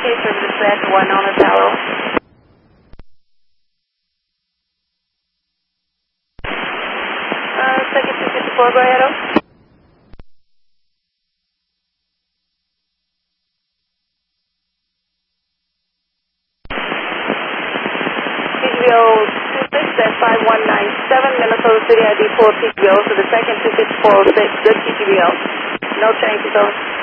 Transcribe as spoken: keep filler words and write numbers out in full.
case of dispatch one on the tower. Uh, second two fifty-four, go ahead, oh. P G O two six at five one nine seven, Minnesota City I D four P G O, so the second two six four oh six, good P G O. No changes, over.